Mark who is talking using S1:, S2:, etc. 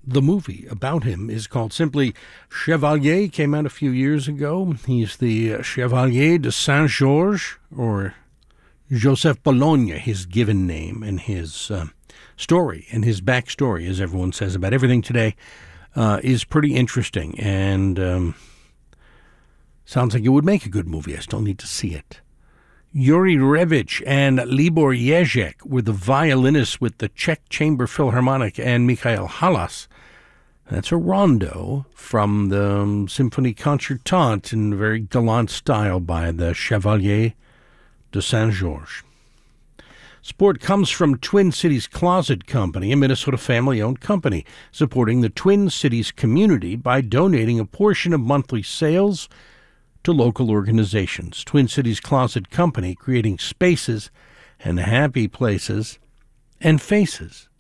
S1: The movie about him is called simply Chevalier, came out a few years ago. He's the Chevalier de Saint-Georges, or Joseph Bologna, his given name, and his story and his backstory, as everyone says about everything today, is pretty interesting, and sounds like it would make a good movie. I still need to see it. Yuri Revich and Libor Jezek were the violinists with the Czech Chamber Philharmonic, and Mikhail Halas. That's a rondo from the Symphonie Concertante in very gallant style by the Chevalier de Saint-Georges. Support comes from Twin Cities Closet Company, a Minnesota family-owned company, supporting the Twin Cities community by donating a portion of monthly sales to local organizations. Twin Cities Closet Company, creating spaces and happy places and faces.